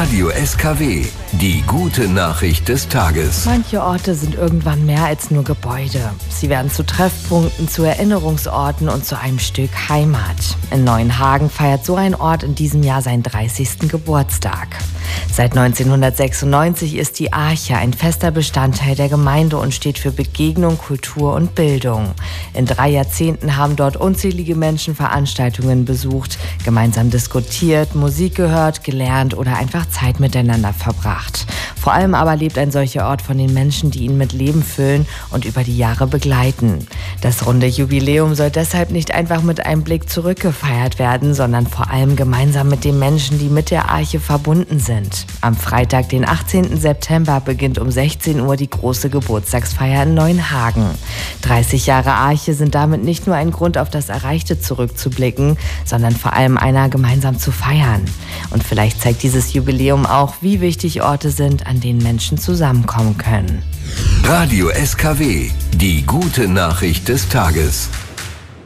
Radio SKW, die gute Nachricht des Tages. Manche Orte sind irgendwann mehr als nur Gebäude. Sie werden zu Treffpunkten, zu Erinnerungsorten und zu einem Stück Heimat. In Neuenhagen feiert so ein Ort in diesem Jahr seinen 30. Geburtstag. Seit 1996 ist die Arche ein fester Bestandteil der Gemeinde und steht für Begegnung, Kultur und Bildung. In 3 Jahrzehnten haben dort unzählige Menschen Veranstaltungen besucht, gemeinsam diskutiert, Musik gehört, gelernt oder einfach Zeit miteinander verbracht. Vor allem aber lebt ein solcher Ort von den Menschen, die ihn mit Leben füllen und über die Jahre begleiten. Das runde Jubiläum soll deshalb nicht einfach mit einem Blick zurückgefeiert werden, sondern vor allem gemeinsam mit den Menschen, die mit der Arche verbunden sind. Am Freitag, den 18. September, beginnt um 16 Uhr die große Geburtstagsfeier in Neuenhagen. 30 Jahre Arche sind damit nicht nur ein Grund, auf das Erreichte zurückzublicken, sondern vor allem einer, gemeinsam zu feiern. Und vielleicht zeigt dieses Jubiläum auch, wie wichtig Orte sind, an denen Menschen zusammenkommen können. Radio SKW, die gute Nachricht des Tages.